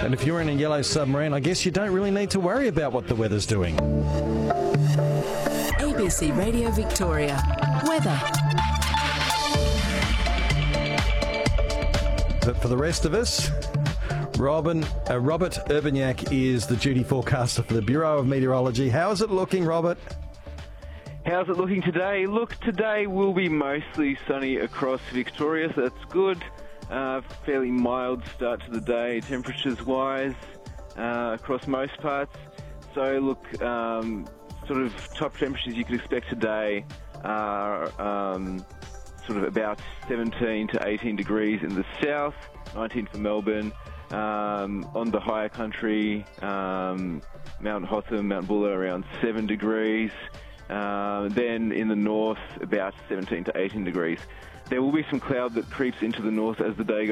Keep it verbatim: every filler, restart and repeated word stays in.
And if you're in a yellow submarine, I guess you don't really need to worry about what the weather's doing. A B C Radio Victoria. Weather. But for the rest of us, Robin, uh, Robert Urbaniak is the duty forecaster for the Bureau of Meteorology. How is it looking, Robert? How's it looking today? Look, today will be mostly sunny across Victoria, so that's good. Uh, fairly mild start to the day, temperatures-wise, uh, across most parts. So, look, um, sort of top temperatures you could expect today are um, sort of about seventeen to eighteen degrees in the south, nineteen for Melbourne. Um, on the higher country, um, Mount Hotham, Mount Buller, around seven degrees. Uh, then in the north, about seventeen to eighteen degrees. There will be some cloud that creeps into the north as the day goes